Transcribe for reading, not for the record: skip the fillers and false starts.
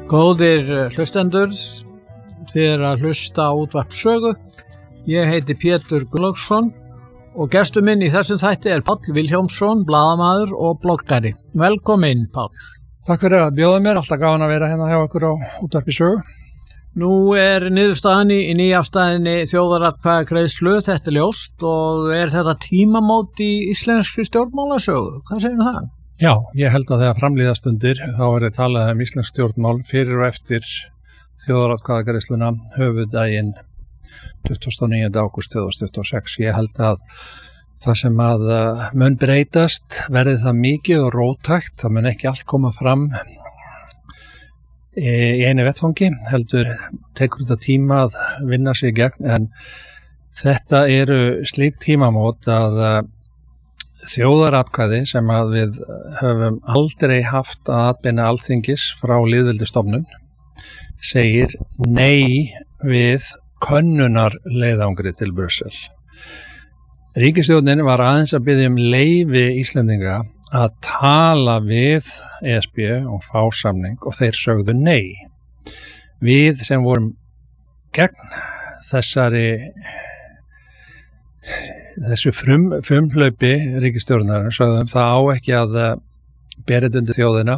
Góðir hlustendur, þið að hlusta á útvarp sögu. Ég heiti Pétur Gunnlaugsson og gestur minn í þessum þætti er Páll Vilhjálmsson, blaðamaður og bloggari. Velkomin, Páll. Takk fyrir að bjóða mér, alltaf gaman að vera hérna hjá ykkur á útvarpi sögu. Nú er niðurstaðan í nýafstæðinni þjóðaratkvæðagreiðslu, þetta er ljóst, og er þetta tímamót í íslenskri stjórnmálasögu? Hvað segir það? Já, ég held að þegar framlíðast undir þá er talað íslensk stjórnmál fyrir og eftir þjóðaratkvæðagreiðsluna höfuðdaginn 29. ágúst 2026. Ég held að það sem að mun breytast verði það mikið og róttækt, það mun ekki allt koma fram í einu vettfangi, heldur tekur þetta tíma að vinna sig í gegn, en þetta eru slík tímamót að þjóðaratkvæði sem að við höfum aldrei haft að atbeina Alþingis frá lýðveldisstofnun segir nei við könnunarleiðangri til Brussel. Ríkisstjórnin var aðeins að biðja leyfi Íslendinga að tala við ESB og fá samning og þeir sögðu nei. Við sem vorum gegn þessu frumhlaupi ríkisstjórnarinnar sögðum það á ekki að bera þetta undir þjóðina